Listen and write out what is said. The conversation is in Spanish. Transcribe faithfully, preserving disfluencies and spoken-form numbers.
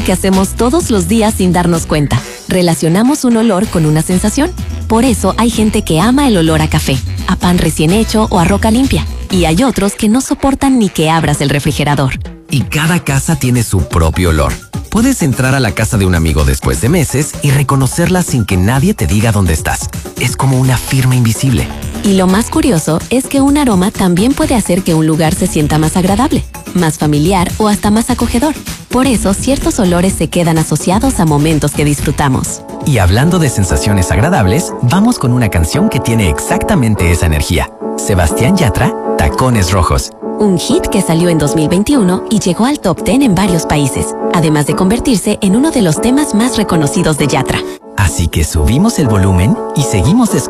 que hacemos todos los días sin darnos cuenta. Relacionamos un olor con una sensación. Por eso hay gente que ama el olor a café, a pan recién hecho o a roca limpia. Y hay otros que no soportan ni que abras el refrigerador. Y cada casa tiene su propio olor. Puedes entrar a la casa de un amigo después de meses y reconocerla sin que nadie te diga dónde estás. Es como una firma invisible. Y lo más curioso es que un aroma también puede hacer que un lugar se sienta más agradable, más familiar o hasta más acogedor. Por eso, ciertos olores se quedan asociados a momentos que disfrutamos. Y hablando de sensaciones agradables, vamos con una canción que tiene exactamente esa energía. Sebastián Yatra, Tacones Rojos. Un hit que salió en dos mil veintiuno y llegó al top diez en varios países, además de convertirse en uno de los temas más reconocidos de Yatra. Así que subimos el volumen y seguimos escuchando.